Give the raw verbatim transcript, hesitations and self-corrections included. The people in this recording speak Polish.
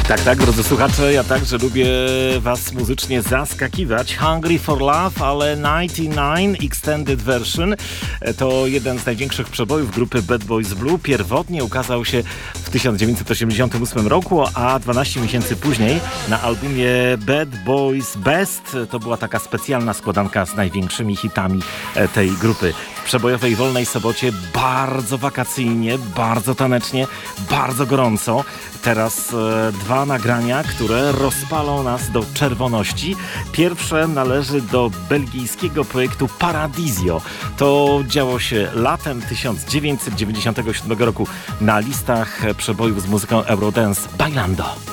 Tak, tak, drodzy słuchacze, ja także lubię was muzycznie zaskakiwać. Hungry for Love, ale dziewięćdziesiąt dziewięć Extended Version to jeden z największych przebojów grupy Bad Boys Blue. Pierwotnie ukazał się w tysiąc dziewięćset osiemdziesiątym ósmym roku, a dwanaście miesięcy później na albumie Bad Boys Best to była taka specjalna składanka z największymi hitami tej grupy. W przebojowej Wolnej Sobocie bardzo wakacyjnie, bardzo tanecznie, bardzo gorąco. Teraz e, dwa nagrania, które rozpalą nas do czerwoności. Pierwsze należy do belgijskiego projektu Paradisio. To działo się latem tysiąc dziewięćset dziewięćdziesiątego siódmego roku na listach przebojów z muzyką Eurodance Bailando.